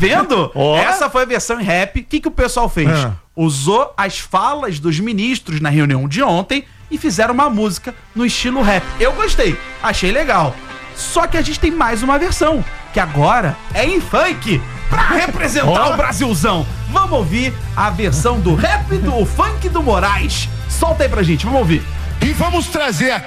vendo? Essa foi a versão em rap. O que o pessoal fez? Usou as falas dos ministros na reunião de ontem e fizeram uma música no estilo rap. Eu gostei, achei legal. Só que a gente tem mais uma versão, que agora é em funk, pra representar o Brasilzão. Vamos ouvir a versão do rap do funk do Moraes. Solta aí pra gente, vamos ouvir. E vamos trazer